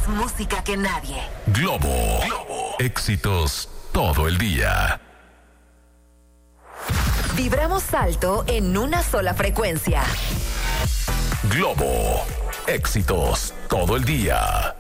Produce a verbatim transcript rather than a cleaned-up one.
Más música que nadie. Globo. Globo. Éxitos todo el día. Vibramos alto en una sola frecuencia. Globo. Éxitos todo el día.